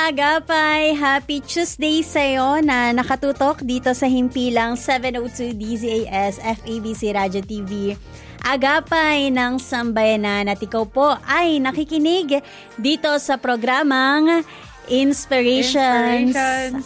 kaagapay, happy Tuesday sa'yo na nakatutok dito sa himpilang 702 DZAS FEBC Radio TV. Agapay ng sambayanan at ikaw po ay nakikinig dito sa programang Inspirations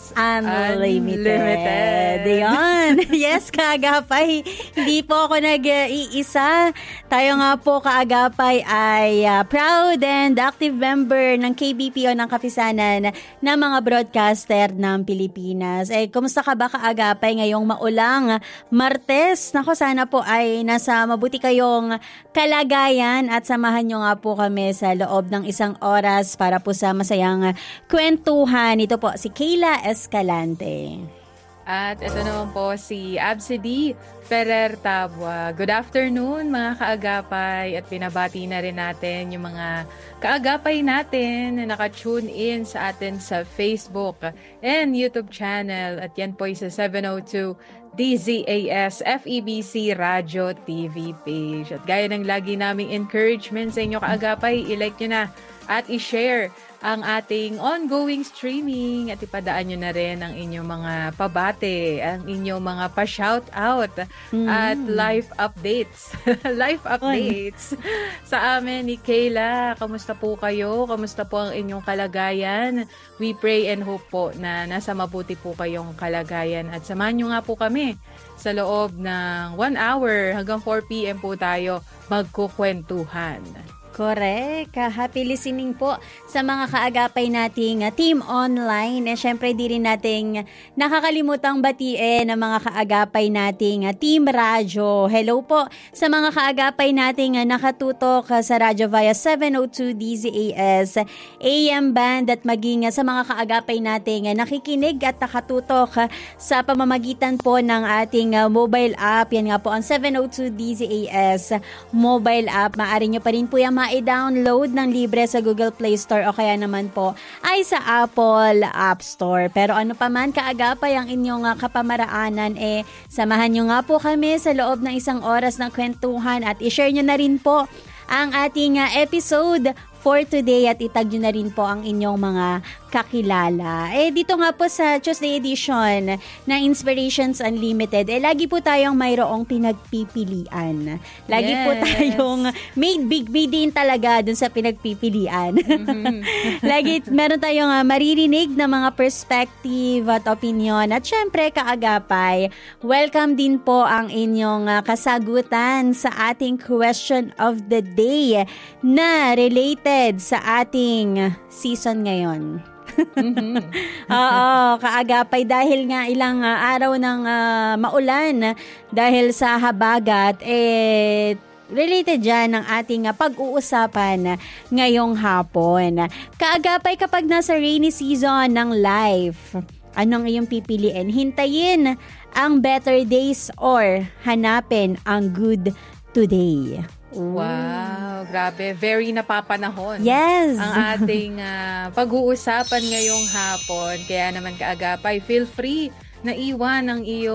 Unlimited. Yun. Yes, kaagapay. Hindi po ako nag-iisa. Tayo nga po, kaagapay, ay proud and active member ng KBPO ng Kapisanan na mga broadcaster ng Pilipinas. Kumusta ka ba, kaagapay, ngayong maulang Martes? Nako, sana po ay nasa mabuti kayong kalagayan at samahan nyo nga po kami sa loob ng isang oras para po sa masayang kwentuhan. Ito po si Kayla Escalante. At ito naman po si Absidy Ferrer Tabwa. Good afternoon mga kaagapay, at binabati na rin natin yung mga kaagapay natin na naka-tune in sa atin sa Facebook and YouTube channel. At yan po sa 702 DZAS FEBC Radio TV page. At gaya ng lagi naming encouragement sa inyo kaagapay, i-like nyo na at i-share ang ating ongoing streaming at ipadaan nyo na rin ang inyong mga pabate, ang inyong mga pa-shoutout at live updates. Live updates sa amin ni Kayla. Kamusta po kayo? Kamusta po ang inyong kalagayan? We pray and hope po na nasa mabuti po kayong kalagayan. At samahan nyo nga po kami sa loob ng 1 hour hanggang 4 p.m. po tayo magkukwentuhan. Correct. Happy listening po sa mga kaagapay nating team online. Siyempre, di rin nating nakakalimutang batiin ang mga kaagapay nating team radyo. Hello po sa mga kaagapay nating nakatutok sa radyo via 702 DZAS AM band at maging sa mga kaagapay nating nakikinig at nakatutok sa pamamagitan po ng ating mobile app. Yan nga po ang 702 DZAS mobile app. Maaari nyo pa rin po yung i-download ng libre sa Google Play Store o kaya naman po ay sa Apple App Store. Pero ano pa man kaagapay ang inyong kapamaraanan, samahan nyo nga po kami sa loob ng isang oras ng kwentuhan at i-share nyo na rin po ang ating episode for today at itag nyo na rin po ang inyong mga kakilala. Dito nga po sa Tuesday edition na Inspirations Unlimited, lagi po tayong mayroong pinagpipilian. Lagi po tayong made big din talaga dun sa pinagpipilian. Lagi meron tayong maririnig na mga perspective at opinion. At syempre, kaagapay, welcome din po ang inyong kasagutan sa ating question of the day na related sa ating season ngayon. Oo, kaagapay, dahil nga ilang araw ng maulan dahil sa habagat, related dyan ng ating pag-uusapan ngayong hapon. Kaagapay, kapag nasa rainy season ng life, anong iyong pipiliin? Hintayin ang better days or hanapin ang good today? Wow, grabe. Very napapanahon. Yes. Ang ating pag-uusapan ngayong hapon. Kaya naman kaagapay, feel free na iwan ang iyong